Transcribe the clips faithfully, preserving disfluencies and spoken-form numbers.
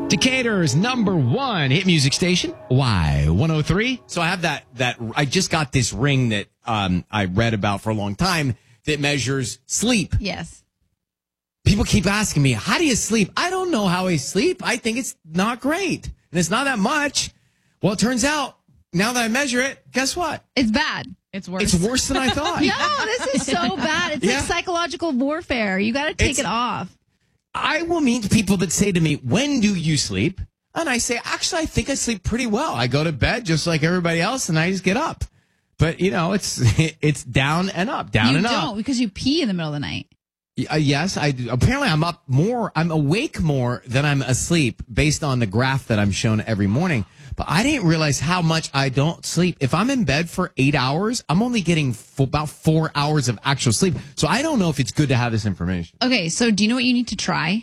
Decatur's number one hit music station, Y one oh three. So I have that, that, I just got this ring that um, I read about for a long time that measures sleep. Yes. People keep asking me, how do you sleep? I don't know how I sleep. I think it's not great. And it's not that much. Well, it turns out, now that I measure it, guess what? It's bad. It's worse. It's worse than I thought. No, this is so bad. It's Yeah. like psychological warfare. You got to take It's- it off. I will meet people that say to me, when do you sleep? And I say, actually, I think I sleep pretty well. I go to bed just like everybody else, and I just get up. But, you know, it's it's down and up, down you and don't up. because you pee in the middle of the night. Uh, yes, I do. Apparently, I'm up more. I'm awake more than I'm asleep based on the graph that I'm shown every morning. But I didn't realize how much I don't sleep. If I'm in bed for eight hours, I'm only getting f- about four hours of actual sleep. So I don't know if it's good to have this information. Okay, so do you know what you need to try?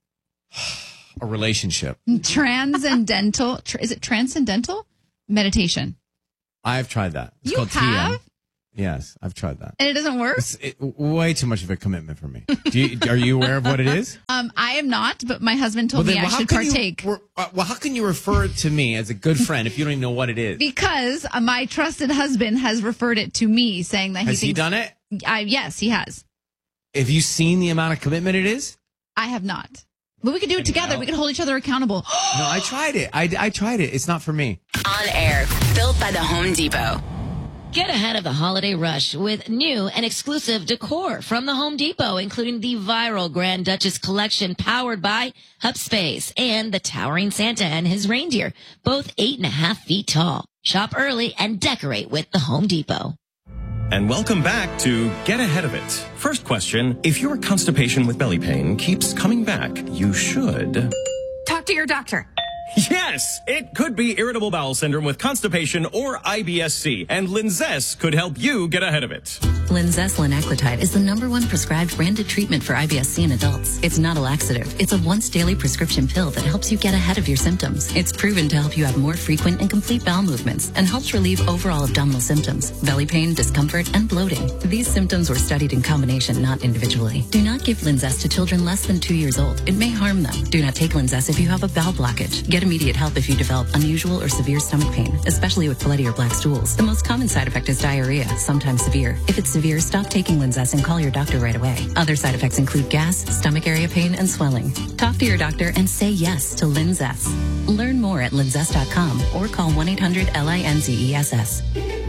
A relationship. Transcendental. Tr- is it transcendental? Meditation. I've tried that. It's You called have? T M. Yes, I've tried that. And it doesn't work? It's it, way too much of a commitment for me. Do you, are you aware of what it is? Um, I am not, but my husband told Well, me then, I well, should how can partake. You, uh, well, how can you refer it to me as a good friend if you don't even know what it is? Because uh, my trusted husband has referred it to me, saying that he Has thinks... he done it? I, yes, he has. Have you seen the amount of commitment it is? I have not. But we could do it together. We could hold each other accountable. No, I tried it. I, I tried it. It's not for me. On air, built by the Home Depot. Get ahead of the holiday rush with new and exclusive decor from the Home Depot, including the viral Grand Duchess collection powered by HubSpace and the towering Santa and his reindeer, both eight and a half feet tall. Shop early and decorate with the Home Depot. And welcome back to Get Ahead of It. First question, if your constipation with belly pain keeps coming back, you should... Talk to your doctor. Yes, it could be irritable bowel syndrome with constipation or I B S C, and Linzess could help you get ahead of it. Linzess linaclotide is the number one prescribed branded treatment for I B S C in adults. It's not a laxative. It's a once daily prescription pill that helps you get ahead of your symptoms. It's proven to help you have more frequent and complete bowel movements and helps relieve overall abdominal symptoms, belly pain, discomfort, and bloating. These symptoms were studied in combination, not individually. Do not give Linzess to children less than two years old. It may harm them. Do not take Linzess if you have a bowel blockage. Get immediate help if you develop unusual or severe stomach pain, especially with bloody or black stools. The most common side effect is diarrhea, sometimes severe. If it's severe, stop taking Linzess and call your doctor right away. Other side effects include gas, stomach area pain, and swelling. Talk to your doctor and say yes to Linzess. Learn more at linzess dot com or call one eight hundred L I N Z E S S.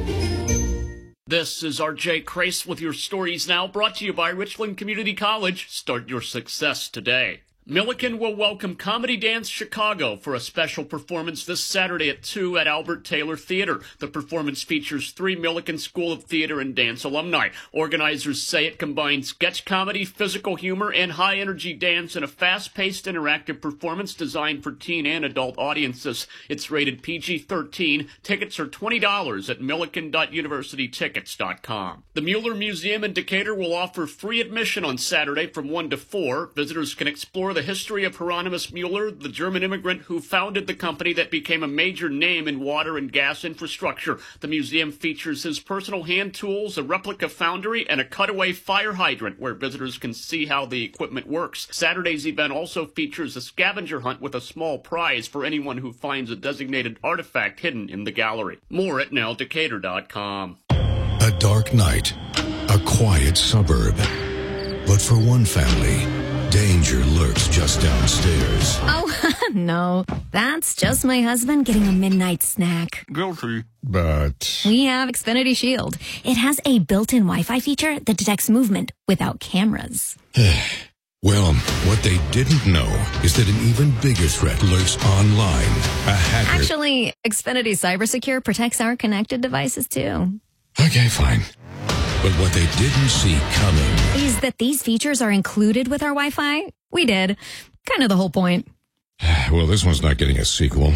This is R J Crace with your Stories Now, brought to you by Richland Community College. Start your success today. Milliken will welcome Comedy Dance Chicago for a special performance this Saturday at two at Albert Taylor Theater. The performance features three Milliken School of Theater and Dance alumni. Organizers say it combines sketch comedy, physical humor, and high-energy dance in a fast-paced interactive performance designed for teen and adult audiences. It's rated P G thirteen. Tickets are twenty dollars at milliken dot university tickets dot com. The Mueller Museum in Decatur will offer free admission on Saturday from one to four. Visitors can explore the history of Hieronymus Mueller, the German immigrant who founded the company that became a major name in water and gas infrastructure. The museum features his personal hand tools, a replica foundry, and a cutaway fire hydrant where visitors can see how the equipment works. Saturday's event also features a scavenger hunt with a small prize for anyone who finds a designated artifact hidden in the gallery. More at now decatur dot com. A dark night, a quiet suburb. But for one family, danger lurks just downstairs. Oh, no. That's just my husband getting a midnight snack. Guilty. But We have Xfinity Shield. It has a built-in Wi-Fi feature that detects movement without cameras. well, what they didn't know is that an even bigger threat lurks online. A hacker. Actually, Xfinity CyberSecure protects our connected devices, too. Okay, fine. But what they didn't see coming Is that these features are included with our Wi-Fi? We did. Kind of the whole point. Well, this one's not getting a sequel.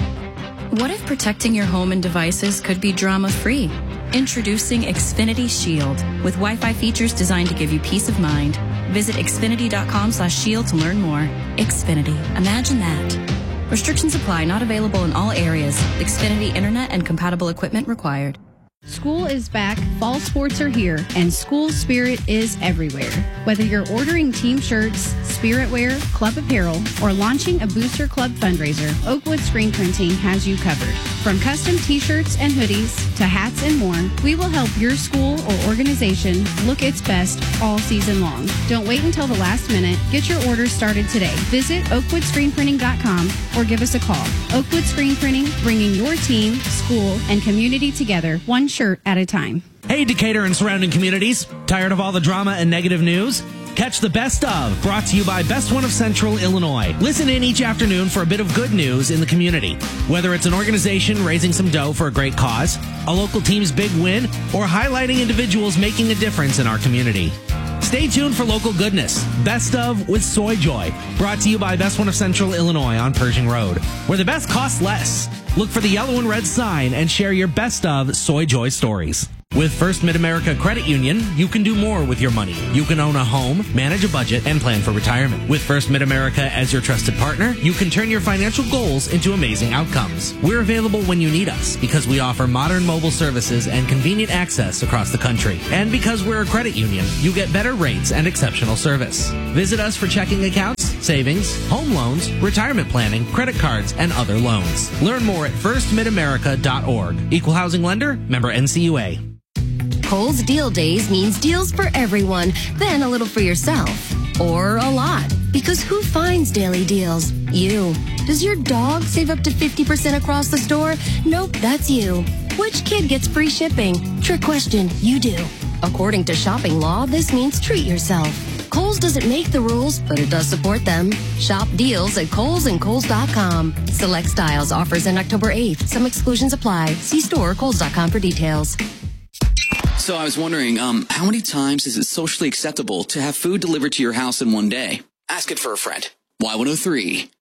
What if protecting your home and devices could be drama-free? Introducing Xfinity Shield with Wi-Fi features designed to give you peace of mind. Visit xfinity dot com slash shield to learn more. Xfinity. Imagine that. Restrictions apply. Not available in all areas. Xfinity Internet and compatible equipment required. School is back, fall sports are here, and school spirit is everywhere. Whether you're ordering team shirts, spirit wear, club apparel, or launching a Booster Club fundraiser, Oakwood Screen Printing has you covered. From custom t-shirts and hoodies to hats and more, we will help your school or organization look its best all season long. Don't wait until the last minute. Get your orders started today. Visit oakwood screen printing dot com or give us a call. Oakwood Screen Printing, bringing your team, school, and community together, one shirt at a time. Hey, Decatur and surrounding communities. Tired of all the drama and negative news? Catch the Best Of, brought to you by Best One of Central Illinois. Listen in each afternoon for a bit of good news in the community. Whether it's an organization raising some dough for a great cause, a local team's big win, or highlighting individuals making a difference in our community. Stay tuned for local goodness. Best Of with Soy Joy, brought to you by Best One of Central Illinois on Pershing Road, where the best costs less. Look for the yellow and red sign and share your Best Of Soy Joy stories. With First Mid-America Credit Union, you can do more with your money. You can own a home, manage a budget, and plan for retirement. With First Mid-America as your trusted partner, you can turn your financial goals into amazing outcomes. We're available when you need us because we offer modern mobile services and convenient access across the country. And because we're a credit union, you get better rates and exceptional service. Visit us for checking accounts, savings, home loans, retirement planning, credit cards, and other loans. Learn more at first mid america dot org. Equal housing lender, member N C U A. Kohl's Deal Days means deals for everyone, then a little for yourself. Or a lot. Because who finds daily deals? You. Does your dog save up to fifty percent across the store? Nope, that's you. Which kid gets free shipping? Trick question, you do. According to shopping law, this means treat yourself. Kohl's doesn't make the rules, but it does support them. Shop deals at Kohl's and Kohl's dot com. Select styles offers in October eighth. Some exclusions apply. See store Kohl's dot com for details. So I was wondering, um, how many times is it socially acceptable to have food delivered to your house in one day? Ask it for a friend. Y one oh three.